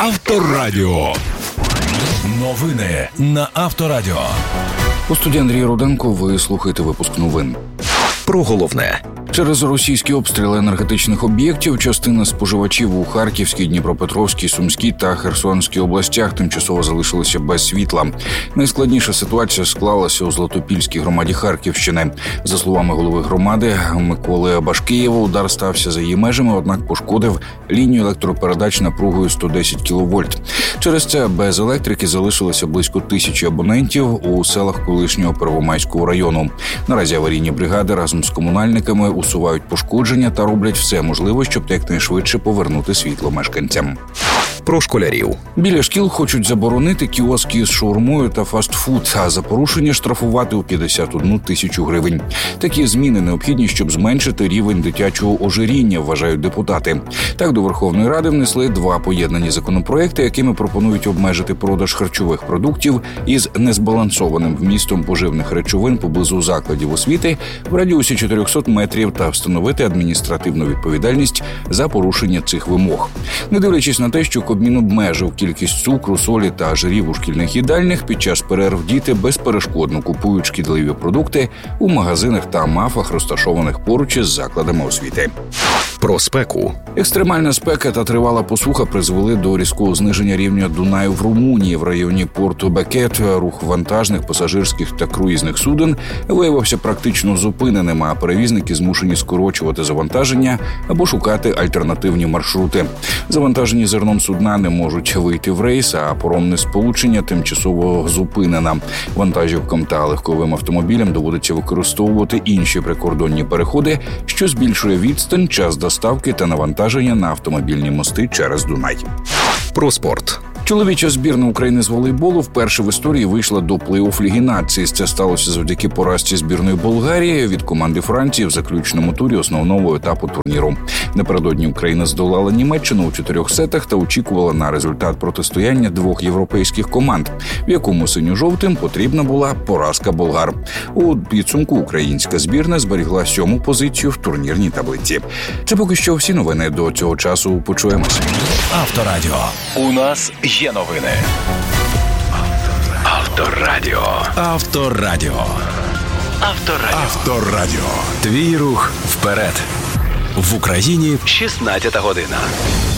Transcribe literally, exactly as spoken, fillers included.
Авторадіо. Новини на Авторадіо. У студії Андрій Руденко. Ви слухаєте випуск новин. Про головне. Через російські обстріли енергетичних об'єктів частина споживачів у Харківській, Дніпропетровській, Сумській та Херсонській областях тимчасово залишилися без світла. Найскладніша ситуація склалася у Златопільській громаді Харківщини. За словами голови громади Миколи Башкиєва, удар стався за її межами, однак пошкодив лінію електропередач напругою сто десять кіловольт. Через це без електрики залишилося близько тисячі абонентів у селах колишнього Первомайського району. Наразі аварійні бригади разом з комунальниками усувають пошкодження та роблять все можливе, щоб якнайшвидше повернути світло мешканцям. Про школярів. Біля шкіл хочуть заборонити кіоски з шаурмою та фастфуд, а за порушення штрафувати у п'ятдесят одну тисячу гривень. Такі зміни необхідні, щоб зменшити рівень дитячого ожиріння, вважають депутати. Так, до Верховної Ради внесли два поєднані законопроекти, якими пропонують обмежити продаж харчових продуктів із незбалансованим вмістом поживних речовин поблизу закладів освіти в радіусі чотириста метрів та встановити адміністративну відповідальність за порушення цих вимог. Не дивлячись на те, що Кабмін обмежив кількість цукру, солі та жирів у шкільних їдальнях, під час перерв діти безперешкодно купують шкідливі продукти у магазинах та мафах, розташованих поруч із закладами освіти. Про спеку. Екстремальна спека та тривала посуха призвели до різкого зниження рівня Дунаю в Румунії. В районі порту Бекет рух вантажних, пасажирських та круїзних суден виявився практично зупиненим, а перевізники змушені скорочувати завантаження або шукати альтернативні маршрути. Завантажені зерном судна не можуть вийти в рейс, а паромне сполучення тимчасово зупинено. Вантажівкам та легковим автомобілям доводиться використовувати інші прикордонні переходи, що збільшує відстань, час доставки та навантаження на автомобільні мости через Дунай. Про спорт. Чоловіча збірна України з волейболу вперше в історії вийшла до плей-офф Ліги націй. Це сталося завдяки поразці збірної Болгарії від команди Франції в заключному турі основного етапу турніру. Напередодні Україна здолала Німеччину у чотирьох сетах та очікувала на результат протистояння двох європейських команд, в якому синьо-жовтим потрібна була поразка болгар. У підсумку українська збірна зберігла сьому позицію в турнірній таблиці. Це поки що всі новини. До цього часу почуємося. Авторадіо. У нас є новини. Авторадіо. Авторадіо. Авторадіо. Авторадіо. Твій рух вперед. В Україні шістнадцята година.